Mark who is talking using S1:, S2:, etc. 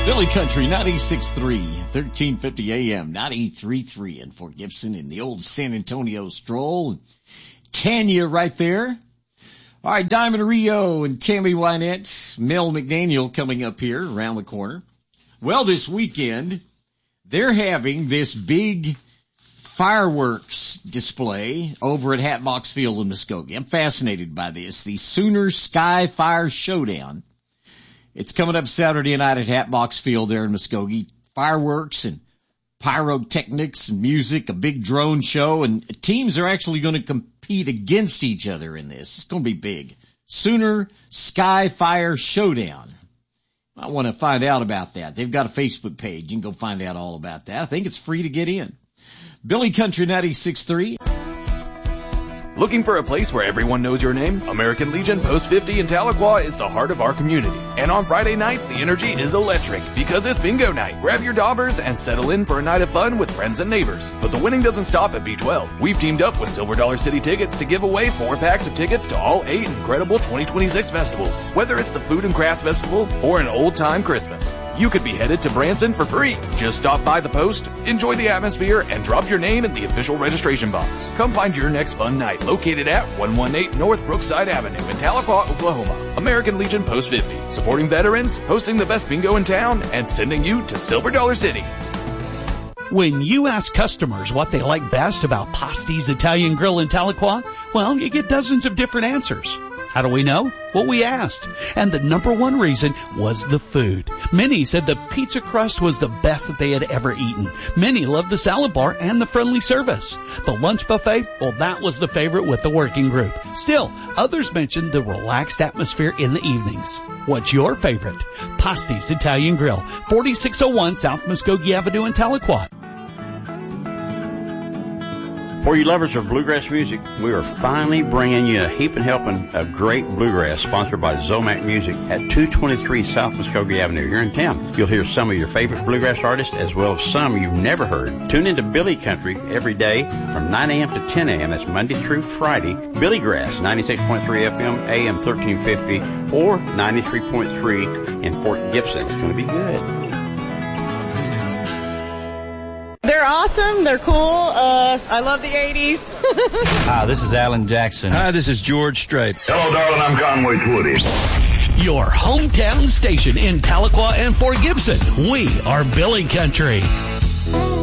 S1: Billy Country 96.3, 1350 AM, 93.3 in Fort Gibson in the old San Antonio Stroll. Kenya right there. All right, Diamond Rio and Tammy Wynette, Mel McDaniel coming up here around the corner. Well, this weekend, they're having this big fireworks display over at Hatbox Field in Muskogee. I'm fascinated by this. The Sooner Sky Fire Showdown. It's coming up Saturday night at Hatbox Field there in Muskogee. Fireworks and pyrotechnics and music, a big drone show, and teams are actually going to compete against each other in this. It's going to be big. Sooner Sky Fire Showdown. I want to find out about that. They've got a Facebook page. You can go find out all about that. I think it's free to get in. Billy Country 96.3.
S2: Looking for a place where everyone knows your name? American Legion Post 50 in Tahlequah is the heart of our community. And on Friday nights, the energy is electric because it's bingo night. Grab your daubers and settle in for a night of fun with friends and neighbors. But the winning doesn't stop at B12. We've teamed up with Silver Dollar City Tickets to give away 4 packs of tickets to all 8 incredible 2026 festivals. Whether it's the Food and Crafts Festival or an old-time Christmas, you could be headed to Branson for free. Just stop by the post, enjoy the atmosphere, and drop your name in the official registration box. Come find your next fun night located at 118 North Brookside Avenue in Tahlequah, Oklahoma. American Legion Post 50, supporting veterans, hosting the best bingo in town, and sending you to Silver Dollar City.
S3: When you ask customers what they like best about Pasti's Italian Grill in Tahlequah, well, you get dozens of different answers. How do we know? Well, we asked. And the number one reason was the food. Many said the pizza crust was the best that they had ever eaten. Many loved the salad bar and the friendly service. The lunch buffet, well, that was the favorite with the working group. Still, others mentioned the relaxed atmosphere in the evenings. What's your favorite? Pasti's Italian Grill, 4601 South Muskogee Avenue in Tahlequah.
S4: For you lovers of bluegrass music, we are finally bringing you a heaping helping of great bluegrass sponsored by Zomac Music at 223 South Muskogee Avenue here in town. You'll hear some of your favorite bluegrass artists as well as some you've never heard. Tune into Billy Country every day from 9 a.m. to 10 a.m. That's Monday through Friday. Billy Grass, 96.3 FM, AM 1350, or 93.3 in Fort Gibson. It's going to be good.
S5: They're awesome. They're cool. I love the 80s.
S6: Hi, this is Alan Jackson.
S7: Hi, this is George Strait.
S8: Hello, darling. I'm Conway Twitty.
S3: Your hometown station in Tahlequah and Fort Gibson. We are Billy Country.